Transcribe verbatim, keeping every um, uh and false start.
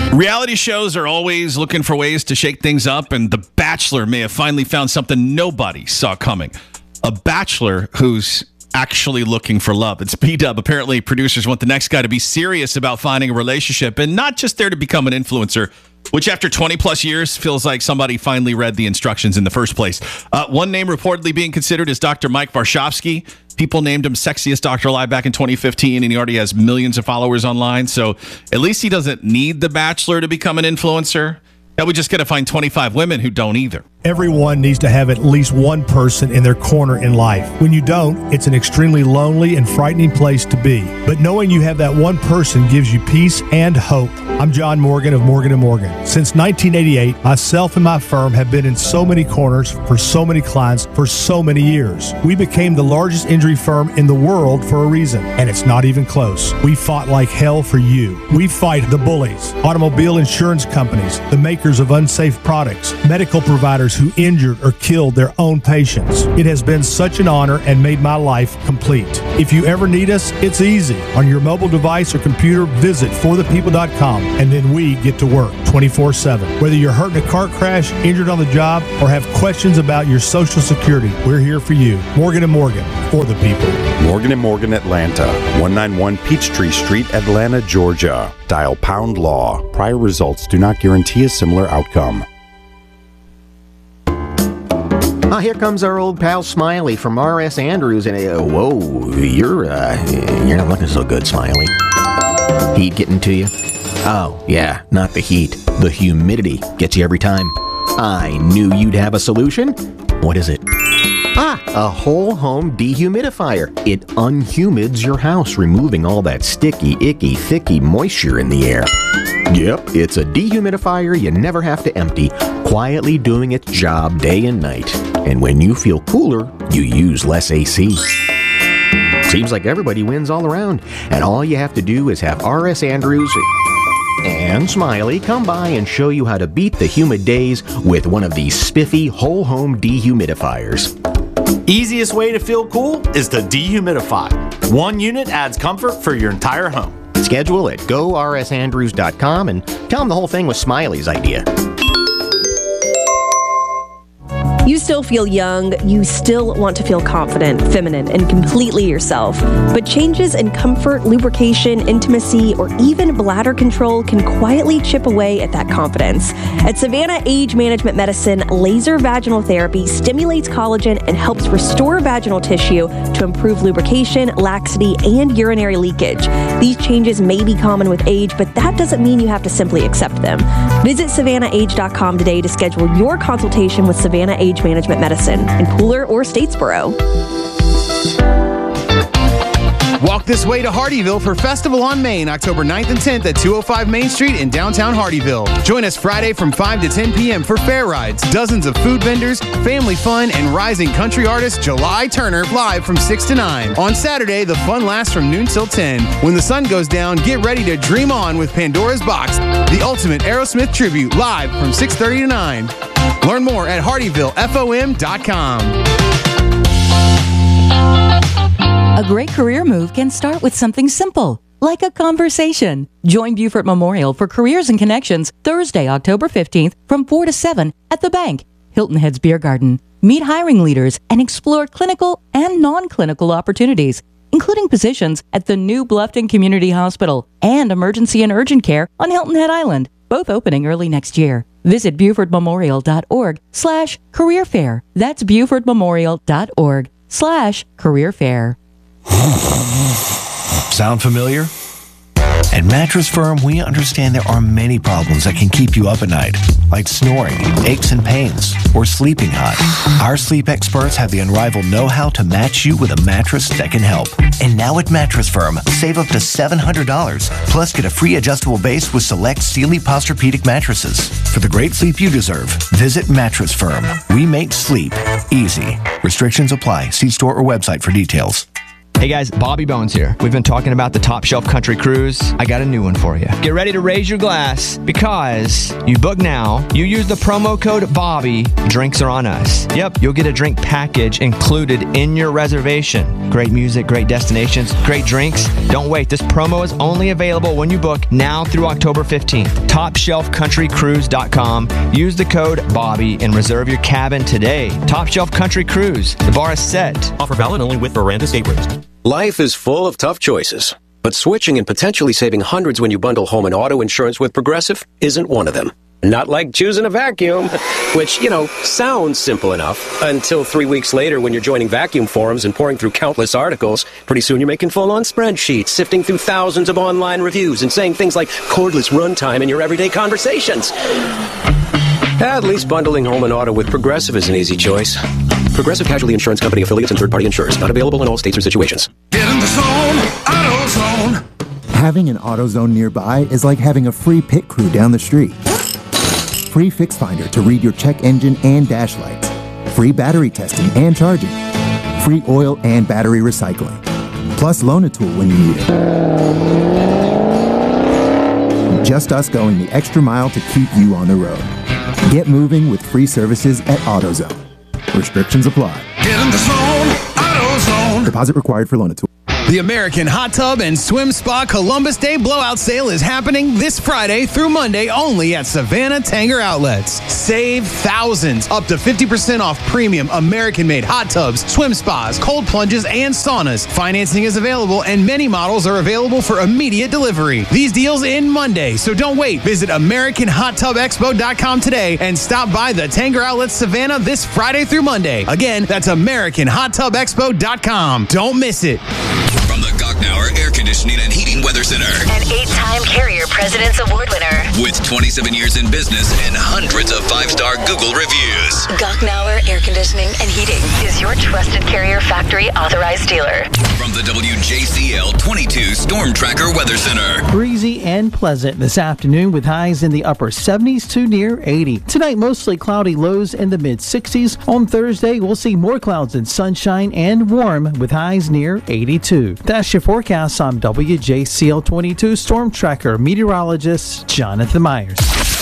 Reality shows are always looking for ways to shake things up, and The Bachelor may have finally found something nobody saw coming. A bachelor who's actually looking for love. It's B-Dub. Apparently, producers want the next guy to be serious about finding a relationship and not just there to become an influencer, which after twenty plus years feels like somebody finally read the instructions in the first place. Uh, one name reportedly being considered is Doctor Mike Varshavsky. People named him Sexiest Doctor Alive back in twenty fifteen, and he already has millions of followers online. So at least he doesn't need The Bachelor to become an influencer. Now we just got to find twenty-five women who don't either. Everyone needs to have at least one person in their corner in life. When you don't, it's an extremely lonely and frightening place to be. But knowing you have that one person gives you peace and hope. I'm John Morgan of Morgan and Morgan. Since nineteen eighty-eight, myself and my firm have been in so many corners for so many clients for so many years. We became the largest injury firm in the world for a reason, and it's not even close. We fought like hell for you. We fight the bullies, automobile insurance companies, the makers of unsafe products, medical providers who injured or killed their own patients. It has been such an honor and made my life complete. If you ever need us, it's easy. On your mobile device or computer, visit for the people dot com, and then we get to work twenty-four seven. Whether you're hurt in a car crash, injured on the job, or have questions about your Social Security, we're here for you. Morgan and Morgan, for the people. Morgan and Morgan Atlanta, one ninety-one Peachtree Street, Atlanta, Georgia. Dial pound law. Prior results do not guarantee a similar outcome. Ah, here comes our old pal Smiley from R S Andrews, and uh, whoa, you're uh, you're not looking so good, Smiley. Heat getting to you? Oh, yeah, not the heat. The humidity gets you every time. I knew you'd have a solution. What is it? Ah, a whole home dehumidifier. It unhumids your house, removing all that sticky, icky, thicky moisture in the air. Yep, it's a dehumidifier you never have to empty, quietly doing its job day and night. And when you feel cooler, you use less A C. Seems like everybody wins all around, and all you have to do is have R S Andrews and Smiley come by and show you how to beat the humid days with one of these spiffy whole home dehumidifiers. Easiest way to feel cool is to dehumidify. One unit adds comfort for your entire home. Schedule at go r s andrews dot com and tell them the whole thing was Smiley's idea. You still feel young, you still want to feel confident, feminine, and completely yourself. But changes in comfort, lubrication, intimacy, or even bladder control can quietly chip away at that confidence. At Savannah Age Management Medicine, laser vaginal therapy stimulates collagen and helps restore vaginal tissue to improve lubrication, laxity, and urinary leakage. These changes may be common with age, but that doesn't mean you have to simply accept them. Visit savannah age dot com today to schedule your consultation with Savannah Age Management Medicine in Pooler or Statesboro. Walk this way to Hardyville for Festival on Main, October ninth and tenth at two oh five Main Street in downtown Hardyville. Join us Friday from five to ten p.m. for fair rides, dozens of food vendors, family fun, and rising country artist July Turner live from six to nine. On Saturday, the fun lasts from noon till ten. When the sun goes down, get ready to dream on with Pandora's Box, the ultimate Aerosmith tribute, live from six thirty to nine. Learn more at hardyville f o m dot com. A great career move can start with something simple, like a conversation. Join Beaufort Memorial for Careers and Connections Thursday, October fifteenth from four to seven at the Bank, Hilton Head's Beer Garden. Meet hiring leaders and explore clinical and non-clinical opportunities, including positions at the new Bluffton Community Hospital and Emergency and Urgent Care on Hilton Head Island, both opening early next year. Visit Beaufort Memorial dot org slash career fair. That's Beaufort Memorial dot org slash career fair. Sound familiar? At Mattress Firm, we understand there are many problems that can keep you up at night, like snoring, aches and pains, or sleeping hot. Our sleep experts have the unrivaled know-how to match you with a mattress that can help. And now at Mattress Firm, save up to seven hundred dollars, plus get a free adjustable base with select Sealy Posturepedic mattresses. For the great sleep you deserve, visit Mattress Firm. We make sleep easy. Restrictions apply. See store or website for details. Hey guys, Bobby Bones here. We've been talking about the Top Shelf Country Cruise. I got a new one for you. Get ready to raise your glass because you book now, you use the promo code Bobby, drinks are on us. Yep, you'll get a drink package included in your reservation. Great music, great destinations, great drinks. Don't wait, this promo is only available when you book now through October fifteenth. top shelf country cruise dot com. Use the code Bobby and reserve your cabin today. Top Shelf Country Cruise. The bar is set. Offer valid only with Miranda State Rooms. Life is full of tough choices, but switching and potentially saving hundreds when you bundle home and auto insurance with Progressive isn't one of them. Not like choosing a vacuum, which, you know, sounds simple enough until three weeks later when you're joining vacuum forums and pouring through countless articles. Pretty soon you're making full-on spreadsheets, sifting through thousands of online reviews and saying things like cordless runtime in your everyday conversations. At least bundling home and auto with Progressive is an easy choice. Progressive Casualty Insurance Company affiliates and third-party insurers. Not available in all states or situations. Get in the zone, AutoZone. Having an AutoZone nearby is like having a free pit crew down the street. Free Fix Finder to read your check engine and dash lights. Free battery testing and charging. Free oil and battery recycling. Plus Loan-A-Tool when you need it. Just us going the extra mile to keep you on the road. Get moving with free services at AutoZone. Restrictions apply. Get in the zone, AutoZone. Deposit required for Loan-A-Tool. The American Hot Tub and Swim Spa Columbus Day Blowout Sale is happening this Friday through Monday only at Savannah Tanger Outlets. Save thousands, up to fifty percent off premium American-made hot tubs, swim spas, cold plunges, and saunas. Financing is available and many models are available for immediate delivery. These deals end Monday, so don't wait. Visit American Hot Tub Expo dot com today and stop by the Tanger Outlets Savannah this Friday through Monday. Again, that's American Hot Tub Expo dot com. Don't miss it. From the Gocknauer Air Conditioning and Heating Weather Center. An eight-time Carrier President's Award winner. With twenty-seven years in business and hundreds of five-star Google reviews. Gocknauer Air Conditioning and Heating is your trusted Carrier factory authorized dealer. From the W J C L twenty-two Storm Tracker Weather Center. Breezy and pleasant this afternoon with highs in the upper seventies to near eighty. Tonight, mostly cloudy, lows in the mid-sixties. On Thursday, we'll see more clouds and sunshine and warm with highs near eighty-two. That's your forecast. I'm W J C L twenty-two Storm Tracker meteorologist Jonathan Myers.